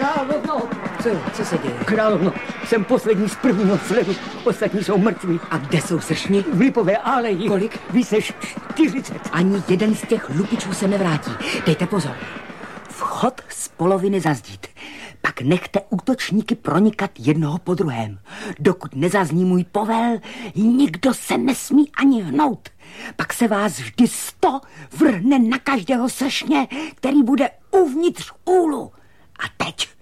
Královno! Co se děje? Královno, jsem poslední z prvního sledu. Ostatní jsou mrtví. A kde jsou sršni? V Lipové aleji. Kolik? Víc než 40. Ani jeden z těch lupičů se nevrátí. Dejte pozor. Vchod z poloviny zazdít. Pak nechte útočníky pronikat jednoho po druhém. Dokud nezazní můj povel, nikdo se nesmí ani hnout. Pak se vás vždy 100 vrhne na každého sršně, který bude uvnitř úlu. A teď